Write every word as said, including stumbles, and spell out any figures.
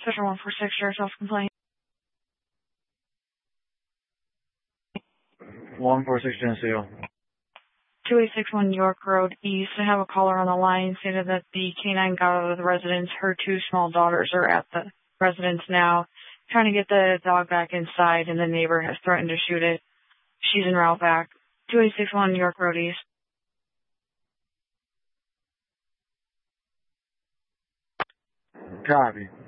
Special one four six, sheriff's office complaint. one four six Geneseo. two eight six one York Road East. I have a caller on the line stated that the canine got out of the residence. Her two small daughters are at the residence now, trying to get the dog back inside, and the neighbor has threatened to shoot it. She's en route back. two eight six one York Road East. Copy.